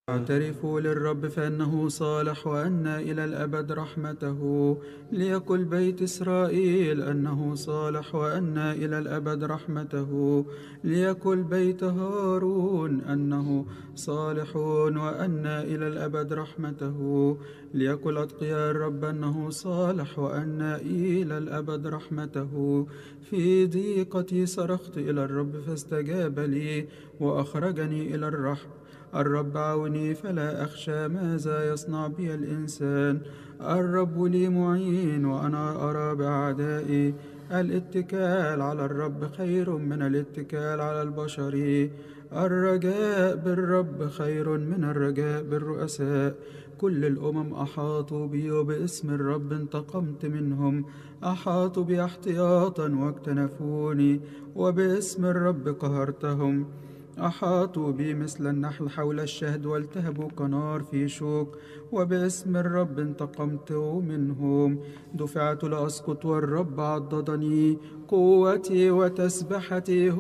اعترفوا للرب فإنه صالح وأن إلى الأبد رحمته. ليقل بيت إسرائيل أنه صالح وأن إلى الأبد رحمته. ليقل بيت هارون أنه صالح وأن إلى الأبد رحمته. ليقل أتقياء الرب أنه صالح وأن إلى الأبد رحمته. في ضيقتي صرخت إلى الرب فاستجاب لي وأخرجني إلى الرحم. الرب عوني فلا أخشى ماذا يصنع بي الإنسان. الرب لي معين وأنا أرى بأعدائي. الاتكال على الرب خير من الاتكال على البشر. الرجاء بالرب خير من الرجاء بالرؤساء. كل الأمم أحاطوا بي وباسم الرب انتقمت منهم. أحاطوا بي احتياطا واكتنفوني وباسم الرب قهرتهم. أحاطوا بي مثل النحل حول الشهد والتهبوا كنار في شوك وباسم الرب انتقمت منهم. دفعت لأسقط والرب عضدني. قوتي وتسبحتي